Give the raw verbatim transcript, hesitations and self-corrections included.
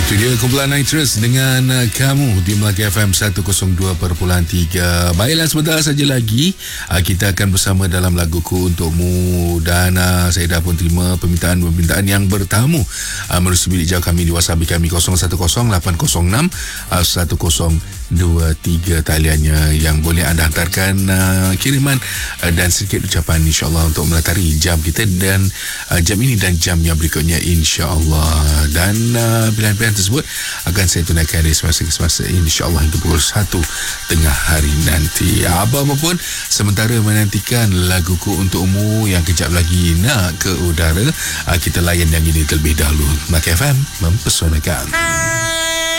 Itu dia kumpulan Nitrous dengan uh, kamu di Melaka F M seratus dua perpuluhan tiga. Baiklah, sebentar saja lagi uh, kita akan bersama dalam Laguku Untukmu, dan uh, saya dah pun terima permintaan-permintaan yang bertamu uh, melalui bilik jauh kami di WhatsApp kami kosong satu kosong lapan kosong enam satu kosong dua tiga taliannya yang boleh anda hantarkan uh, kiriman uh, dan sedikit ucapan insyaAllah untuk melatari jam kita dan uh, jam ini dan jam yang berikutnya insyaAllah. Dan uh, pilihan-pilihan tersebut akan saya tunaikan dari semasa ke semasa insyaAllah hingga pukul satu tengah hari nanti. Apa-apa pun sementara menantikan Laguku Untukmu yang kejap lagi nak ke udara, uh, kita layan yang ini terlebih dahulu. Melaka F M mempesonakan.